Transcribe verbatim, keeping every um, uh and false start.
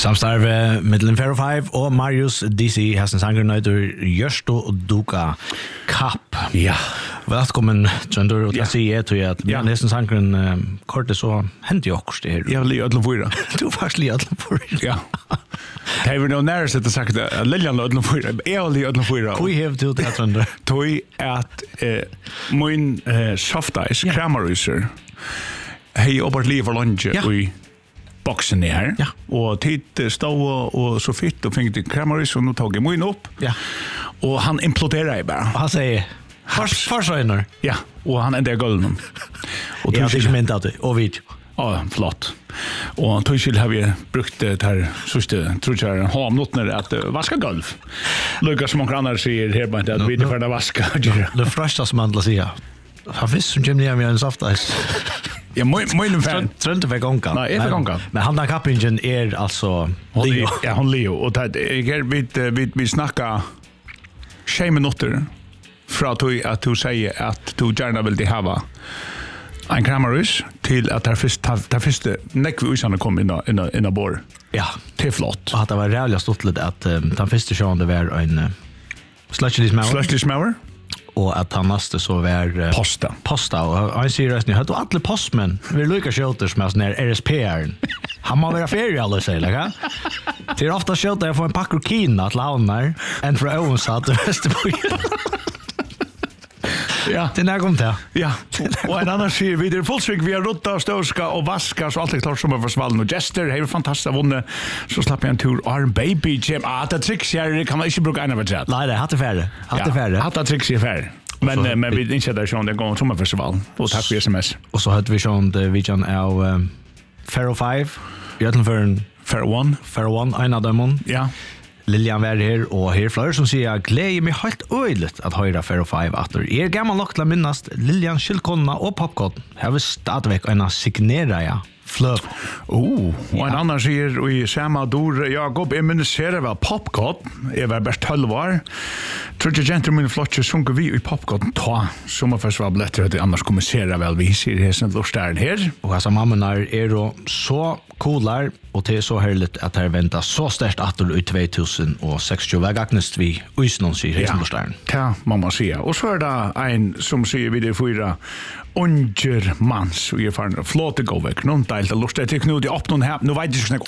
Samstarve mellom Fair Five og Marius D C Hassen Sanger nøyder Gjørsto og Duka Kapp. Ja. Velkommen, Tjøndur, og Ja. til å si jeg tror at Ja. med Hassen Sangeren uh, kortet så hendte jo også det her. Jeg vil ødelen fyra. Du er faktisk lige ødelen fyra. Ja. Det er jo noe nære sett å sagt at Liljan ødelen fyra. Jeg vil ødelen fyra. Hvor hev du det, Tjøndur? Tøy at eh, min eh, soft ice, Ja. kramaruser, hei oppart liv for lunge Ja. i boksen her. Ja. Og tid stod og, og så fitt og fikk kramarus, og nå tog jeg min opp. Ja. Og han imploderer jeg bare. Og han sier, forsøgner. Ja, og han ender gulven. Og Jeg har tog ikke mynd av det, og video. Ja, flott. Og tøyskild har vi brukt det her sørste, tror jeg, en halv minutter at uh, vaska gulv. Lykke som noen andre sier her, bare at vi er for å vaske. Det første som man til å si, han visst som kommer ned med en softice. Ja, må må fan. Trønte for gongan. Nei, jeg fikk gongan. Men han der kappingen er altså Hon Leo. ja, hon Leo och det är vi vi vi snacka tjej minuter fra att att du säger att du gärna vill det ha en kramarus till att där först där först näck vi usan kom in in in en bor. Ja. Till flott. Og at det var rævlig stått at um, den første sjåen det var en uh, slushy smell, Slushy smower. og at han næste så var uh, Posta. posta, og han sier resten, hørte du alle postmenn, vi er lykka skjøter som er sånn her R S P-eren. Han må være ferie, alle sier, ikke? Det er ofte skjøter jeg får en pakker kina til havner, enn fra Øvensatt til Vesterborg. Ja. Det er nær kom til. Ja. Och en annan säger vi det är fullsvig vi har rotta och störska och vaska så allt är klart som är försvallen och gester. Det är fantastiskt vunnet. Så slapp jag en tur. Arm baby Jim. Ah, det tricks här kan man inte bruka en av ett. Nei, det er hatt det færre. Hatt det færre. Hatt det tricks i färre. Men så- eh, men vi inte där sån det går som en festival. Och tack för S M S. Og så hørte vi sånn det vi kjenner av um, Faro five, i øtlen for en Fair one. Faro one, en av dem. Ja. Lilian var her, og her flere som sier gleder meg helt øyligt at høyre Faro five atter. Jeg er gammel nok til å minnast Lilian Kylkonna og Popcorn. Her vil stadigvæk en signera ja. Fløp. Oh, och en annan säger i samma dor Jakob jag minns ser väl Popcorn. Jag var bäst tolv år. Tror jag gentlemen flotcher sjunker vi i Popcorn ta sommarfestival blättrar det annars kommer se väl vi ser det sen lustaren här. Og altså mammanar er jo så coolar, og det er så herligt at her venter så størst atter i två tusen sextio. Hva gagnest vi uisnon sier Hesselborstaren. Ja, mamma säga. Och så är det en som säger vi det fyra unger mans och är fan flott gå väck. Någon del lust det knut i upp någon här. Nu vet jag inte